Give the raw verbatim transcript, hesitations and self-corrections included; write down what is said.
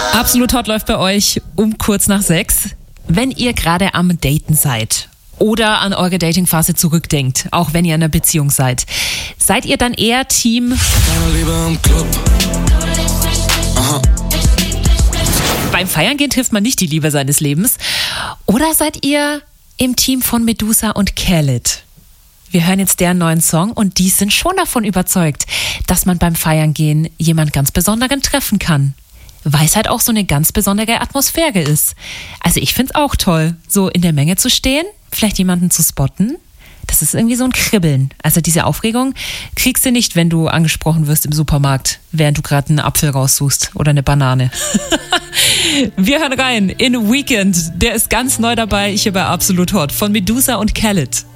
Absolut Hot läuft bei euch um kurz nach sechs. Wenn ihr gerade am Daten seid oder an eure Datingphase zurückdenkt, auch wenn ihr in einer Beziehung seid, seid ihr dann eher Team Aha. Beim Feiern gehen trifft man nicht die Liebe seines Lebens, oder seid ihr im Team von Medusa und Khaled? Wir hören jetzt deren neuen Song und die sind schon davon überzeugt, dass man beim Feiern gehen jemand ganz Besonderen treffen kann. Weil es halt auch so eine ganz besondere Atmosphäre ist. Also ich find's auch toll, so in der Menge zu stehen, vielleicht jemanden zu spotten. Das ist irgendwie so ein Kribbeln. Also diese Aufregung kriegst du nicht, wenn du angesprochen wirst im Supermarkt, während du gerade einen Apfel raussuchst oder eine Banane. Wir hören rein in Weekend. Der ist ganz neu dabei, hier bei Absolut Hot von Medusa und Khaled.